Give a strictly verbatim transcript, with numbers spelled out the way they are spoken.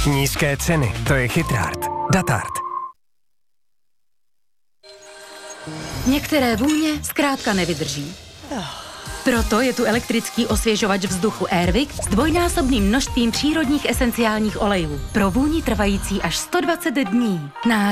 Nízké ceny, to je Chytrart. Datart. Některé vůně zkrátka nevydrží. Proto je tu elektrický osvěžovač vzduchu Airwick s dvojnásobným množstvím přírodních esenciálních olejů. Pro vůni trvající až sto dvacet dní.